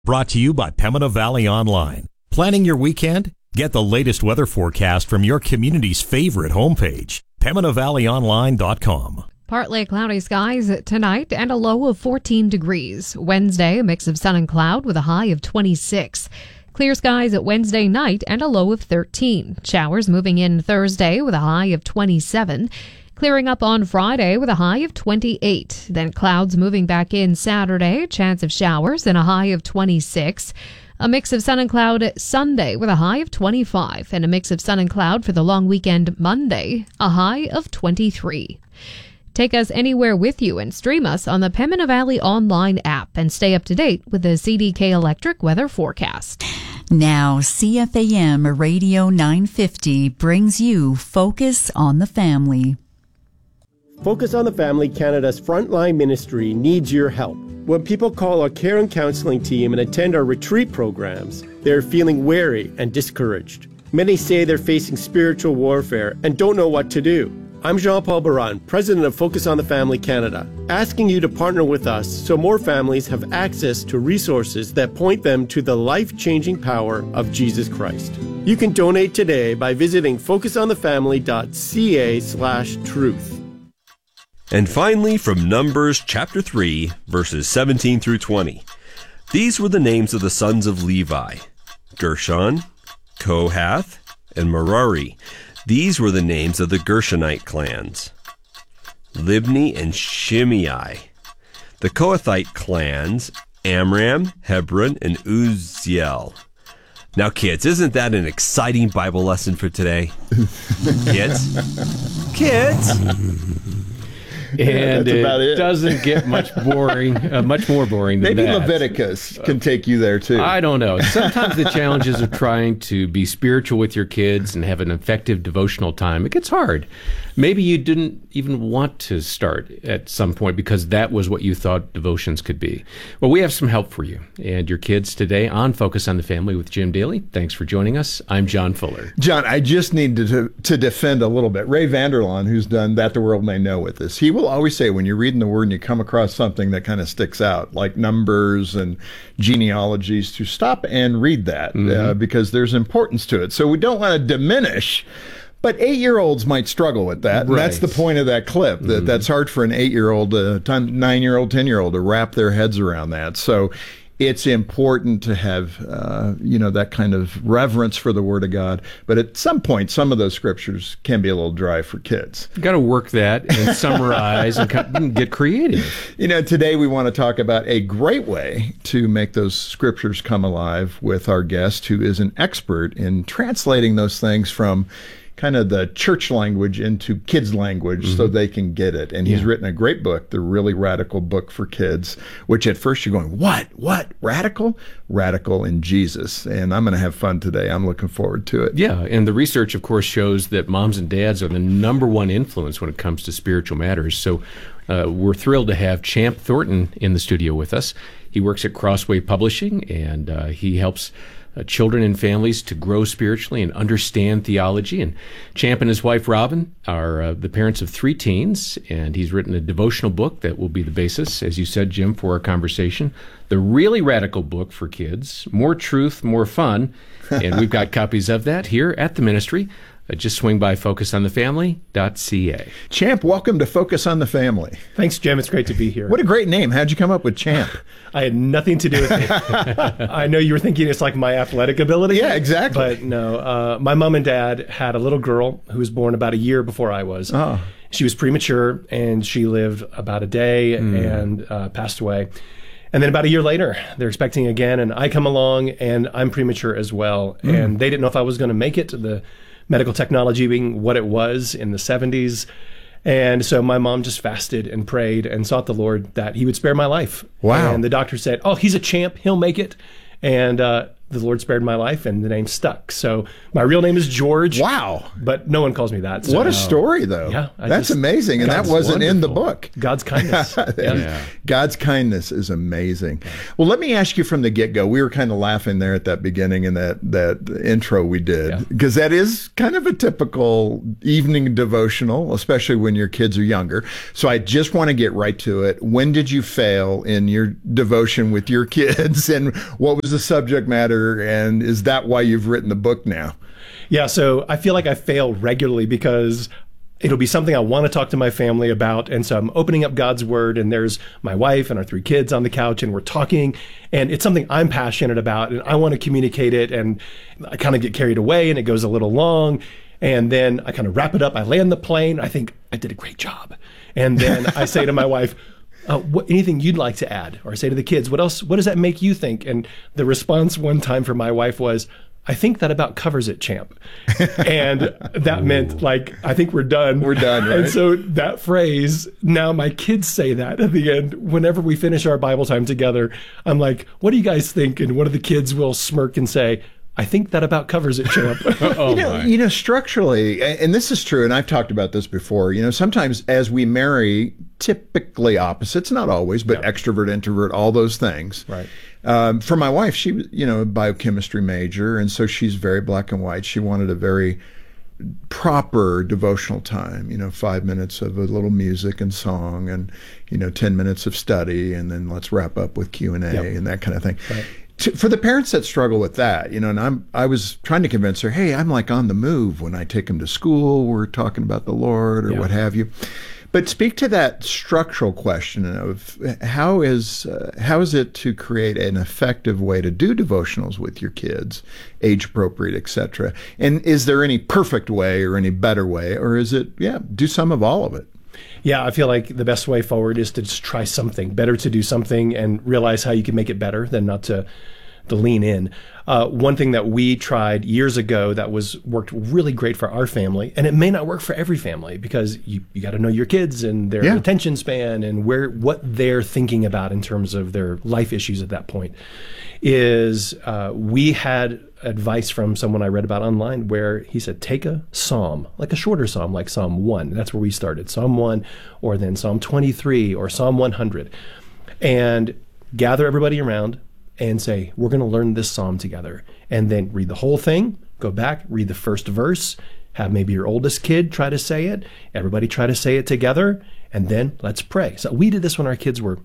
Brought to you by Pembina Valley Online. Planning your weekend? Get the latest weather forecast from your community's favorite homepage, PembinaValleyOnline.com. Partly cloudy skies tonight and a low of 14 degrees. Wednesday, a mix of sun and cloud with a high of 26. Clear skies at Wednesday night and a low of 13. Showers moving in Thursday with a high of 27. Clearing up on Friday with a high of 28. Then clouds moving back in Saturday, chance of showers and a high of 26. A mix of sun and cloud Sunday with a high of 25. And a mix of sun and cloud for the long weekend Monday, a high of 23. Take us anywhere with you and stream us on the Pembina Valley Online app and stay up to date with the CDK Electric weather forecast. Now, CFAM Radio 950 brings you Focus on the Family. Focus on the Family Canada's frontline ministry needs your help. When people call our care and counseling team and attend our retreat programs, they're feeling weary and discouraged. Many say they're facing spiritual warfare and don't know what to do. I'm Jean-Paul Baran, President of Focus on the Family Canada, asking you to partner with us so more families have access to resources that point them to the life-changing power of Jesus Christ. You can donate today by visiting focusonthefamily.ca/truth. And finally, from Numbers chapter 3, verses 17 through 20. These were the names of the sons of Levi: Gershon, Kohath, and Merari. These were the names of the Gershonite clans: Libni and Shimei. The Kohathite clans: Amram, Hebron, and Uzziel. Now, kids, isn't that an exciting Bible lesson for today? Kids? And it doesn't get much boring, much more boring than Maybe that. Leviticus can take you there, too. I don't know. Sometimes the challenges of trying to be spiritual with your kids and have an effective devotional time, it gets hard. Maybe you didn't even want to start at some point because that was what you thought devotions could be. Well, we have some help for you and your kids today on Focus on the Family with Jim Daly. Thanks for joining us. I'm John Fuller. John, I just need to defend a little bit. Ray Vanderlaan, who's done That the World May Know with this, he will always say when you're reading the Word and you come across something that kind of sticks out, like numbers and genealogies, to stop and read that because there's importance to it. So we don't want to diminish. But 8-year-olds might struggle with that. And that's the point of that clip. That's hard for an 8-year-old, 9-year-old, 10-year-old to wrap their heads around that. So it's important to have, that kind of reverence for the Word of God. But at some point, some of those scriptures can be a little dry for kids. You've got to work that and summarize and get creative. Today we want to talk about a great way to make those scriptures come alive with our guest, who is an expert in translating those things from kind of the church language into kids' language so they can get it. And he's written a great book, The Really Radical Book for Kids, which at first you're going, what? Radical? Radical in Jesus. And I'm going to have fun today. I'm looking forward to it. Yeah, and the research, of course, shows that moms and dads are the number one influence when it comes to spiritual matters. So we're thrilled to have Champ Thornton in the studio with us. He works at Crossway Publishing, and he helps children and families to grow spiritually and understand theology. And Champ and his wife, Robin, are the parents of 3 teens, and he's written a devotional book that will be the basis, as you said, Jim, for our conversation. The Really Radical Book for Kids, More Truth, More Fun. And we've got copies of that here at the ministry. Just swing by focusonthefamily.ca. Champ, welcome to Focus on the Family. Thanks, Jim. It's great to be here. What a great name. How'd you come up with Champ? I had nothing to do with it. I know you were thinking it's like my athletic ability. Yeah, exactly. But no, my mom and dad had a little girl who was born about a year before I was. Oh. She was premature, and she lived about a day and passed away. And then about a year later, they're expecting again, and I come along, and I'm premature as well. And they didn't know if I was going to make it, the medical technology being what it was in the 70s. And so my mom just fasted and prayed and sought the Lord that he would spare my life. Wow. And the doctor said, he's a champ. He'll make it. And the Lord spared my life, and the name stuck. So my real name is George. Wow. But no one calls me that. So. What a story, though. Yeah. That's amazing. And God's that wasn't in the wonderful. book. God's kindness. Yeah. God's kindness is amazing. Well, let me ask you from the get-go. We were kind of laughing there at that beginning in that intro we did, because that is kind of a typical evening devotional, especially when your kids are younger. So I just want to get right to it. When did you fail in your devotion with your kids, and what was the subject matter, and is that why you've written the book now? Yeah, so I feel like I fail regularly because it'll be something I want to talk to my family about. And so I'm opening up God's word, and there's my wife and our 3 kids on the couch, and we're talking, and it's something I'm passionate about, and I want to communicate it. And I kind of get carried away, and it goes a little long. And then I kind of wrap it up. I land the plane. I think I did a great job. And then I say to my wife, anything you'd like to add? Or I say to the kids, what does that make you think? And the response one time from my wife was, I think that about covers it, champ. And that meant, like, I think we're done. We're done, right? And so that phrase, now my kids say that at the end. Whenever we finish our Bible time together, I'm like, what do you guys think? And one of the kids will smirk and say, I think that about covers it, champ. You know, structurally, and this is true, and I've talked about this before, sometimes as we marry typically opposites, not always, but extrovert, introvert, all those things. Right. For my wife, she was, a biochemistry major, and so she's very black and white. She wanted a very proper devotional time, 5 minutes of a little music and song, and 10 minutes of study, and then let's wrap up with Q&A and that kind of thing. Right. For the parents that struggle with that, and I was trying to convince her, hey, I'm like on the move when I take them to school. We're talking about the Lord or what have you. But speak to that structural question of how is it to create an effective way to do devotionals with your kids, age appropriate, etc. And is there any perfect way or any better way, or is it do some of all of it? Yeah, I feel like the best way forward is to just try something. Better to do something and realize how you can make it better than not to lean in. One thing that we tried years ago that worked really great for our family, and it may not work for every family because you got to know your kids and their attention span and what they're thinking about in terms of their life issues at that point, is we had advice from someone I read about online where he said, take a psalm, like a shorter psalm, like Psalm 1. That's where we started, Psalm 1, or then Psalm 23 or Psalm 100, and gather everybody around and say, we're going to learn this psalm together. And then read the whole thing, go back, read the first verse, have maybe your oldest kid try to say it, everybody try to say it together, and then let's pray. So we did this when our kids were,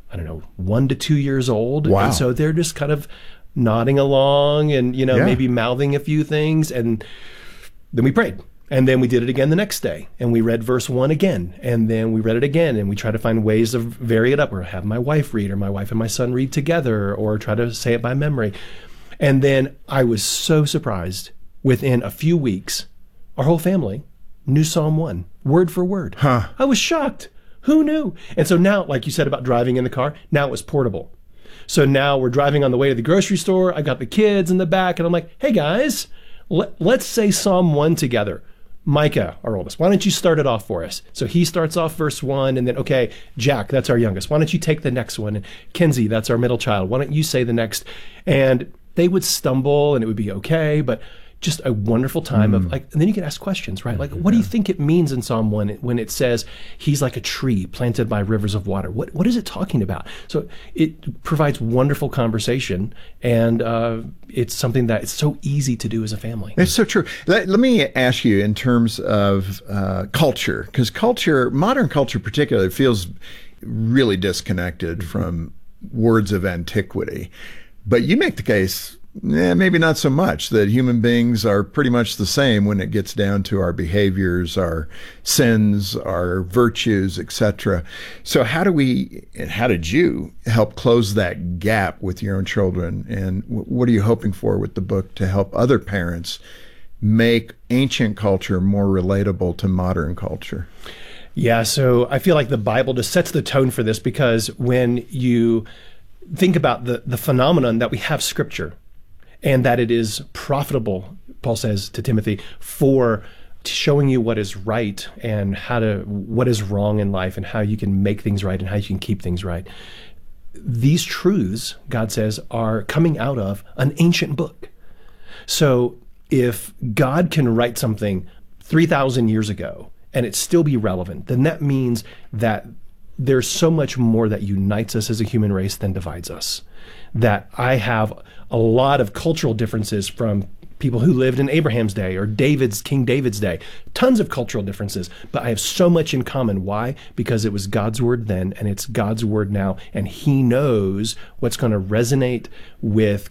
1 to 2 years old. Wow. And so they're just kind of nodding along and, maybe mouthing a few things. And then we prayed. And then we did it again the next day, and we read verse 1 again, and then we read it again, and we try to find ways of vary it up, or have my wife read, or my wife and my son read together, or try to say it by memory. And then I was so surprised, within a few weeks, our whole family knew Psalm 1, word for word. I was shocked. Who knew? And so now, like you said about driving in the car, now it was portable. So now we're driving on the way to the grocery store, I got the kids in the back, and I'm like, hey guys, let's say Psalm 1 together. Micah, our oldest, why don't you start it off for us? So he starts off verse 1, and then, okay, Jack, that's our youngest. Why don't you take the next one? And Kenzie, that's our middle child. Why don't you say the next? And they would stumble, and it would be okay, but just a wonderful time of and then you can ask questions, right? Like, what do you think it means in Psalm 1 when it says he's like a tree planted by rivers of water? What is it talking about? So it provides wonderful conversation, and it's something that it's so easy to do as a family. It's so true. Let me ask you in terms of culture, because modern culture particularly, feels really disconnected from words of antiquity. But you make the case, maybe not so much, that human beings are pretty much the same when it gets down to our behaviors, our sins, our virtues, etc. So how did you help close that gap with your own children? And what are you hoping for with the book to help other parents make ancient culture more relatable to modern culture? Yeah, so I feel like the Bible just sets the tone for this, because when you think about the phenomenon that we have Scripture, and that it is profitable, Paul says to Timothy, for showing you what is right and what is wrong in life, and how you can make things right and how you can keep things right. these truths, God says, are coming out of an ancient book. So if God can write something 3,000 years ago and it still be relevant, then that means that there's so much more that unites us as a human race than divides us. That I have a lot of cultural differences from people who lived in Abraham's day or King David's day, tons of cultural differences, but I have so much in common. Why? Because it was God's word then and it's God's word now, and he knows what's going to resonate with